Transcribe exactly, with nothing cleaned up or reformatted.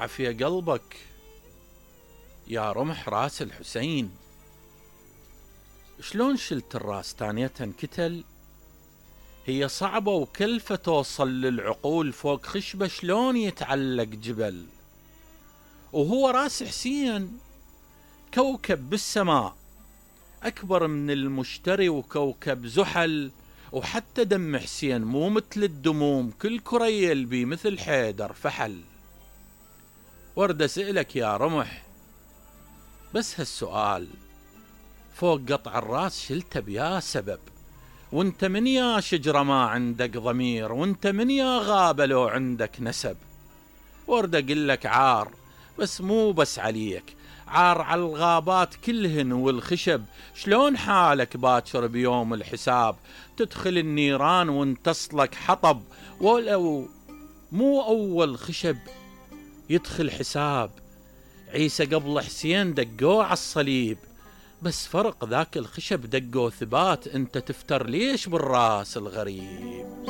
عافية قلبك يا رمح راس الحسين. شلون شلت الراس تانية كتل؟ هي صعبة وكلفة توصل للعقول فوق خشبة، شلون يتعلق جبل؟ وهو راس حسين كوكب بالسماء أكبر من المشتري وكوكب زحل، وحتى دم حسين مو مثل الدموم، كل كريل بي مثل حيدر فحل. ورد أسألك يا رمح بس هالسؤال، فوق قطع الراس شلته بيا سبب، وانت من يا شجرة ما عندك ضمير، وانت من يا غابة لو عندك نسب؟ ورد أقلك عار بس مو بس عليك، عار على الغابات كلهن والخشب. شلون حالك باكر بيوم الحساب؟ تدخل النيران وانتصلك حطب، ولو مو أول خشب يدخل حساب. عيسى قبل حسين دقوه على الصليب، بس فرق ذاك الخشب دقوه ثبات، انت تفتر ليش بالراس الغريب؟